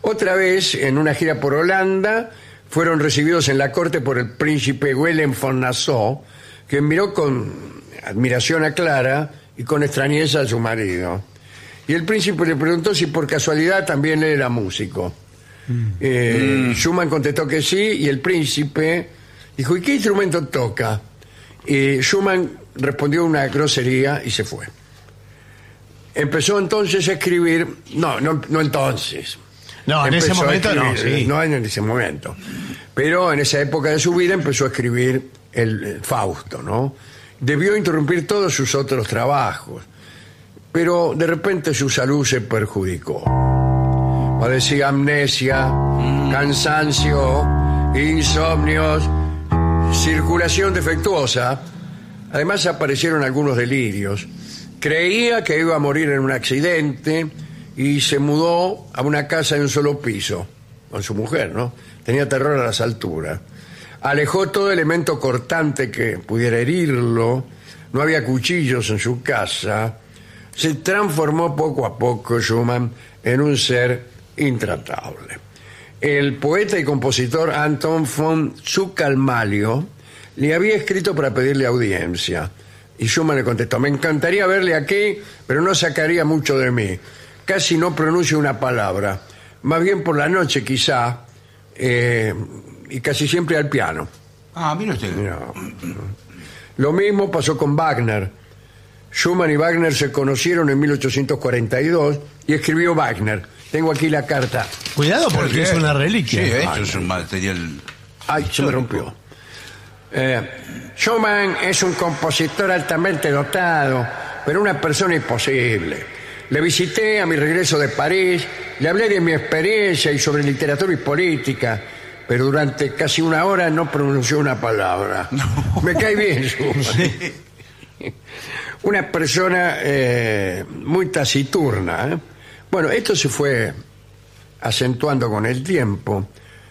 Otra vez, en una gira por Holanda, fueron recibidos en la corte por el príncipe Willem von Nassau, que miró con admiración a Clara y con extrañeza a su marido. Y el príncipe le preguntó si por casualidad también él era músico. Schumann contestó que sí, y el príncipe dijo: ¿y qué instrumento toca? Y Schumann respondió una grosería y se fue. Empezó entonces a escribir, no entonces. No, en ese momento no, sí. No en ese momento. Pero en esa época de su vida empezó a escribir el Fausto, ¿no? Debió interrumpir todos sus otros trabajos, pero de repente su salud se perjudicó. Padecía amnesia, cansancio, insomnios, circulación defectuosa. Además aparecieron algunos delirios. Creía que iba a morir en un accidente y se mudó a una casa de un solo piso con su mujer, ¿no? Tenía terror a las alturas. Alejó todo elemento cortante que pudiera herirlo. No había cuchillos en su casa. Se transformó poco a poco Schumann en un ser intratable. El poeta y compositor Anton von Zucalmaglio le había escrito para pedirle audiencia. Y Schumann le contestó: me encantaría verle aquí, pero no sacaría mucho de mí. Casi no pronuncio una palabra. Más bien por la noche, quizá, y casi siempre al piano. Mire usted. No. Lo mismo pasó con Wagner. Schumann y Wagner se conocieron en 1842 y escribió Wagner. Tengo aquí la carta. Cuidado porque es una reliquia. Sí, esto es un material. Ay, se me rompió. Schumann es un compositor altamente dotado, pero una persona imposible. Le visité a mi regreso de París, le hablé de mi experiencia y sobre literatura y política, pero durante casi una hora no pronunció una palabra. No. Me cae bien, Schumann. Sí. Una persona muy taciturna, ¿eh? Bueno, esto se fue acentuando con el tiempo.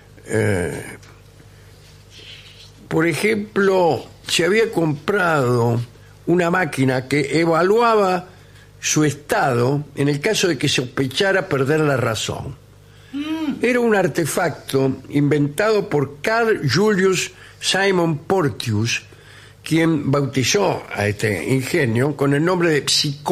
Por ejemplo, se había comprado una máquina que evaluaba su estado en el caso de que sospechara perder la razón. Era un artefacto inventado por Carl Julius Simon Porteus, quien bautizó a este ingenio con el nombre de